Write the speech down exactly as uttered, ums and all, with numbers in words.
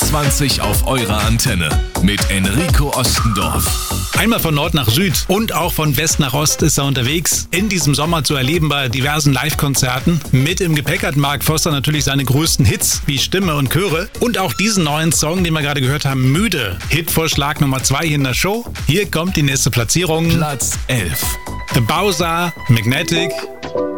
vierundzwanzig auf eurer Antenne mit Enrico Ostendorf. Einmal von Nord nach Süd und auch von West nach Ost ist er unterwegs. In diesem Sommer zu erleben bei diversen Live-Konzerten. Mit im Gepäck hat Mark Foster natürlich seine größten Hits wie Stimme und Chöre. Und auch diesen neuen Song, den wir gerade gehört haben, Müde. Hitvorschlag Nummer zwei hier in der Show. Hier kommt die nächste Platzierung. Platz elf. The Bowser, Magnetic.